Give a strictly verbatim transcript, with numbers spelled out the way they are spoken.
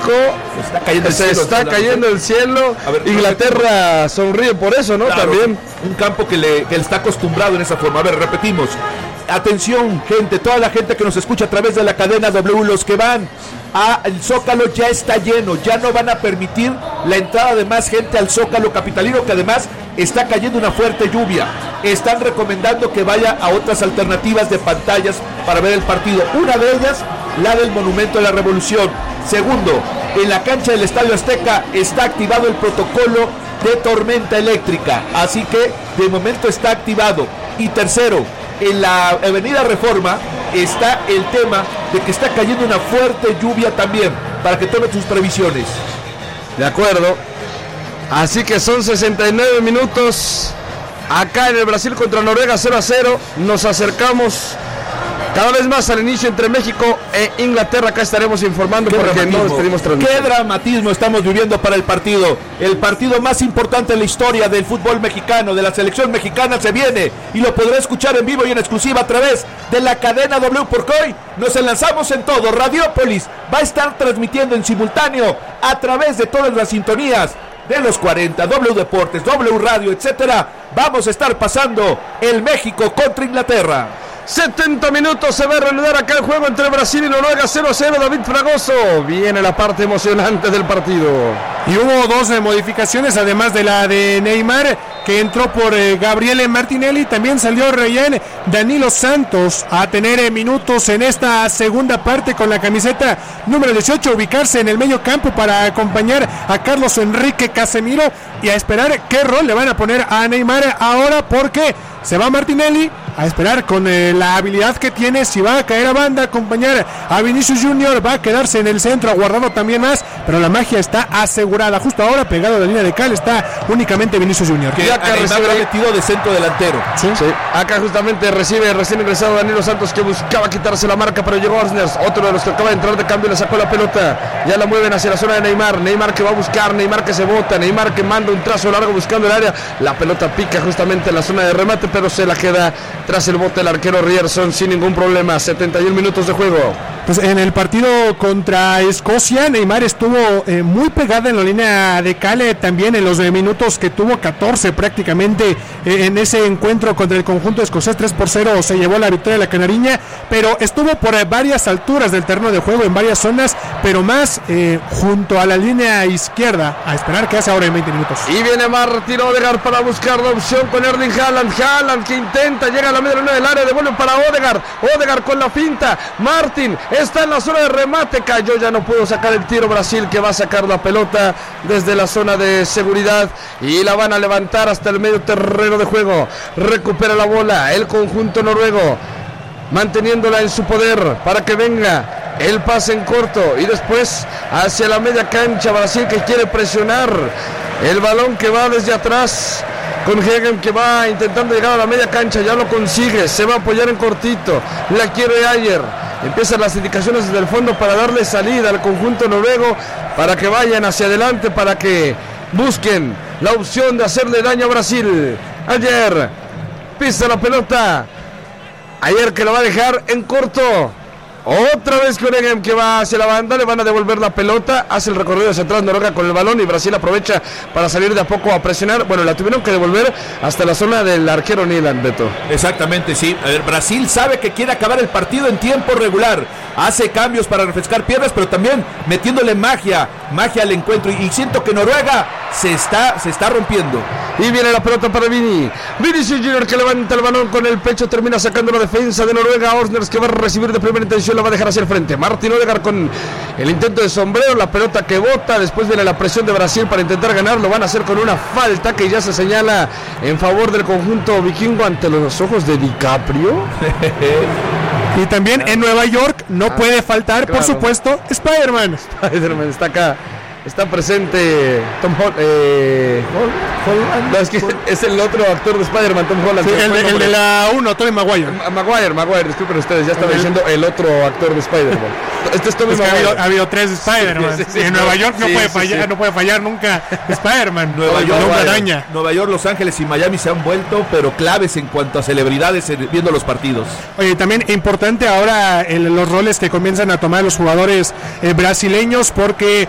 México está cayendo el se cielo, está cayendo el cielo. ver, Inglaterra sonríe por eso, ¿no? Claro, También un campo que le que está acostumbrado en esa forma. A ver, repetimos. Atención, gente, toda la gente que nos escucha a través de la cadena W, los que van al Zócalo ya está lleno, ya no van a permitir la entrada de más gente al Zócalo capitalino, que además está cayendo una fuerte lluvia. Están recomendando que vaya a otras alternativas de pantallas para ver el partido. Una de ellas, la del Monumento de la Revolución. Segundo, en la cancha del Estadio Azteca está activado el protocolo de tormenta eléctrica, así que de momento está activado. Y tercero, en la avenida Reforma está el tema de que está cayendo una fuerte lluvia también, para que tomen sus previsiones. De acuerdo. Así que son sesenta y nueve minutos acá en el Brasil contra Noruega, cero a cero. Nos acercamos cada vez más al inicio entre México e Inglaterra. Acá estaremos informando ¿Qué porque dramatismo? no despedimos transmisión. Qué dramatismo estamos viviendo para el partido. El partido más importante en la historia del fútbol mexicano, de la selección mexicana, se viene y lo podrá escuchar en vivo y en exclusiva a través de la cadena W, porque hoy nos enlazamos en todo. Radiopolis va a estar transmitiendo en simultáneo a través de todas las sintonías de los cuarenta, W Deportes, W Radio, etcétera. Vamos a estar pasando el México contra Inglaterra. setenta minutos, se va a reanudar acá el juego entre Brasil y Noruega, cero a cero. David Fragoso, viene la parte emocionante del partido. Y hubo dos eh, modificaciones, además de la de Neymar, que entró por eh, Gabriele Martinelli. También salió Ryan Danilo Santos a tener eh, minutos en esta segunda parte con la camiseta número dieciocho, ubicarse en el medio campo para acompañar a Carlos Enrique Casemiro y a esperar qué rol le van a poner a Neymar ahora, porque se va Martinelli a esperar con eh, la habilidad que tiene, si va a caer a banda, acompañar a Vinicius Junior, va a quedarse en el centro, aguardado también más, pero la magia está asegurada. Justo ahora, pegado a la línea de cal, está únicamente Vinicius Junior. Que acá recibe metido de centro delantero. ¿Sí? Sí. Acá justamente recibe recién ingresado Danilo Santos, que buscaba quitarse la marca, pero llegó Orsners, otro de los que acaba de entrar de cambio, le sacó la pelota, ya la mueven hacia la zona de Neymar, Neymar que va a buscar, Neymar que se bota, Neymar que manda un trazo largo buscando el área, la pelota pica justamente en la zona de remate, pero se la queda tras el bote el arquero Ryerson sin ningún problema. Setenta y un minutos de juego. Pues en el partido contra Escocia, Neymar estuvo eh, muy pegada en la línea de Cale, también en los eh, minutos que tuvo, catorce prácticamente eh, en ese encuentro contra el conjunto escocés. Tres por cero se llevó la victoria de la canariña, pero estuvo por eh, varias alturas del terreno de juego, en varias zonas, pero más eh, junto a la línea izquierda, a esperar qué hace ahora en veinte minutos. Y viene Martín Odegaard para buscar la opción con Erling Haaland, Haaland que intenta, llega a la media luna del área, devuelve para Odegaard, Odegaard con la finta, Martín está en la zona de remate, cayó, ya no pudo sacar el tiro. Brasil que va a sacar la pelota desde la zona de seguridad y la van a levantar hasta el medio terreno de juego. Recupera la bola el conjunto noruego, manteniéndola en su poder para que venga el pase en corto y después hacia la media cancha. Brasil que quiere presionar el balón, que va desde atrás con Hegem, que va intentando llegar a la media cancha, ya lo consigue, se va a apoyar en cortito, la quiere Ayer. Empiezan las indicaciones desde el fondo para darle salida al conjunto noruego, para que vayan hacia adelante, para que busquen la opción de hacerle daño a Brasil. Ayer pisa la pelota, Ayer que lo va a dejar en corto. Otra vez Hegem que va hacia la banda, le van a devolver la pelota, hace el recorrido hacia atrás Noruega con el balón y Brasil aprovecha para salir de a poco a presionar. Bueno, la tuvieron que devolver hasta la zona del arquero Nilan, Beto. Exactamente, sí. A ver, Brasil sabe que quiere acabar el partido en tiempo regular, hace cambios para refrescar piernas, pero también metiéndole magia, magia al encuentro, y, y siento que Noruega se está, se está rompiendo. Y viene la pelota para Vini, Vinicius Junior que levanta el balón con el pecho, termina sacando la defensa de Noruega. Orsners que va a recibir de primera intención, la va a dejar hacia el frente. Martín Odegaard con el intento de sombrero, la pelota que bota, después viene la presión de Brasil para intentar ganar, lo van a hacer con una falta que ya se señala en favor del conjunto vikingo ante los ojos de DiCaprio. Y también en Nueva York no ah, puede faltar, claro, por supuesto, Spider-Man. Spider-Man está acá. Está presente Tom Holland. Eh, Holland. No, es que es el otro actor de Spider-Man, Tom Holland. Sí, el, de, el de la uno, Tobey Maguire. Maguire, Maguire, disculpen ustedes, ya estaba el, diciendo el otro actor de Spider-Man. Este es Tobey Maguire. Ha habido, ha habido tres Spider-Man. Sí, sí, sí, en Nueva York no, sí, puede fallar, sí. no puede fallar nunca Spider-Man. Nueva York, Nueva, araña. Nueva York, Los Ángeles y Miami se han vuelto, pero claves en cuanto a celebridades viendo los partidos. Oye, también importante ahora el, los roles que comienzan a tomar los jugadores eh, brasileños, porque